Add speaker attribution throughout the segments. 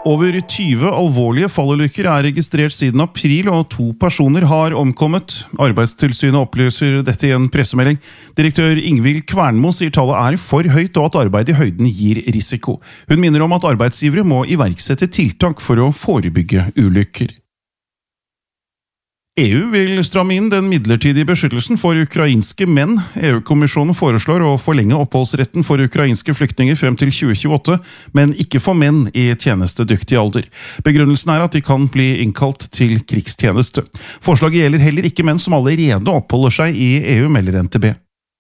Speaker 1: Over 20 alvorlige fallulykker registrert siden april, og 2 personer har omkommet. Arbeidstilsynet opplyser dette i en pressemelding. Direktør Ingvild Kvernmo sier tallet for høyt, og at arbeid i høyden gir risiko. Hun minner om at arbeidsgivere må iverksette tiltak for å forebygge ulykker. EU vil stramme inn den midlertidige beskyttelsen for ukrainske menn. EU-kommisjonen foreslår å forlenge oppholdsretten for ukrainske flyktninger frem til 2028, men ikke for menn i tjenestedyktig alder. Begrunnelsen at de kan bli innkalt til krigstjeneste. Forslaget gjelder heller ikke menn som allerede oppholder seg i EU, melder NTB.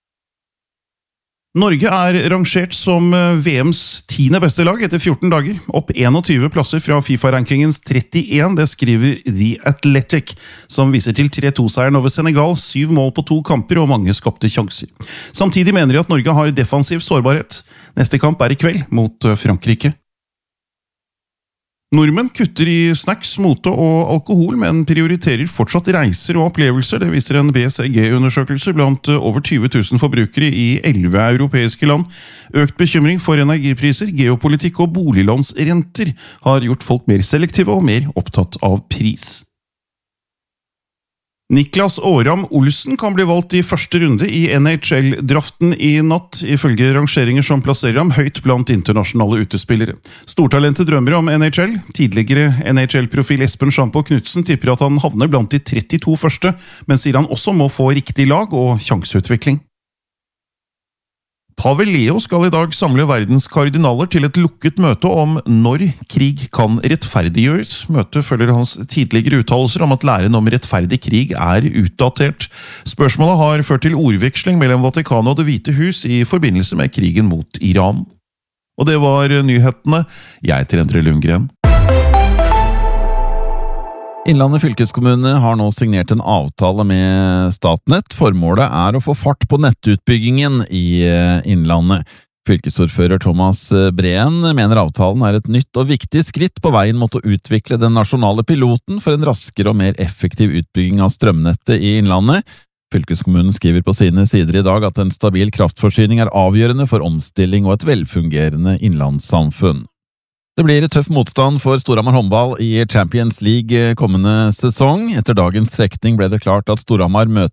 Speaker 1: Norge rangert som VMs 10. beste lag etter 14 dager, opp 21 plasser fra FIFA-rankingens 31, det skriver The Athletic, som viser til 3-2-seieren over Senegal, 7 mål på 2 kamper og mange skapte sjanser. Samtidig mener de at Norge har defensiv sårbarhet. Neste kamp i kveld mot Frankrike. Nordmenn kutter i snacks, mote og alkohol, men prioriterer fortsatt reiser og opplevelser. Det viser en BSG-undersøkelse blant over 20 000 forbrukere i 11 europeiske land. Økt bekymring for energipriser, geopolitikk og boliglånsrenter har gjort folk mer selektive og mer opptatt av pris. Niklas Åram Olsen kan bli valgt i første runde i NHL-draften i natt, ifølge rangeringer som plasserer ham høyt blant internasjonale utespillere. Stortalentet drømmer om NHL. Tidligere NHL-profil Espen Schampo Knudsen tipper at han havner blant de 32 første, men sier han også må få riktig lag og sjanseutvikling. Pave Leo skal i dag samle verdens kardinaler til et lukket møte om når krig kan rettferdiggjøres. Møtet følger hans tidligere uttalelser om at læren om rettferdig krig utdatert. Spørsmålet har ført til ordveksling mellom Vatikanet og Det hvite hus i forbindelse med krigen mot Iran. Og det var nyhetene. Jeg heter Endre Lundgren.
Speaker 2: Innlandet fylkeskommune har nå signert en avtale med Statnett. Formålet å få fart på nettutbyggingen i Innlandet. Fylkesordfører Thomas Breen mener avtalen et nytt og viktig skritt på veien mot å utvikle den nasjonale piloten for en raskere og mer effektiv utbygging av strømnettet i Innlandet. Fylkeskommunen skriver på sine sider i dag at en stabil kraftforsyning avgjørende for omstilling og et velfungerende innlandssamfunn. Det blir tøff motstand for Storhamar håndball i Champions League kommende sesong. Etter dagens trekning ble det klart at Storhamar møter